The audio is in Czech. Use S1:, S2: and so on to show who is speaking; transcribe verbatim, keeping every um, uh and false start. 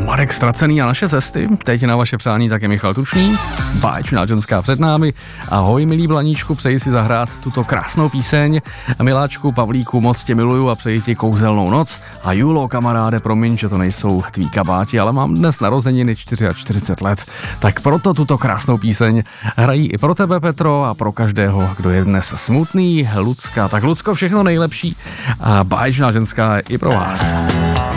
S1: Marek Ztracený a naše cesty. Teď na vaše přání také Michal Tučný. Báječná ženská před námi. Ahoj, milý Blaníčku, přeji si zahrát tuto krásnou píseň. Miláčku, Pavlíku, moc tě miluju a přeji ti kouzelnou noc. A Julo, kamaráde, promiň, že to nejsou tví kabáti, ale mám dnes narozeniny čtyřicet čtyři let. Tak proto tuto krásnou píseň hrají i pro tebe, Petro, a pro každého, kdo je dnes smutný. Lucka, tak Lucko, všechno nejlepší a báječná ženská i pro vás.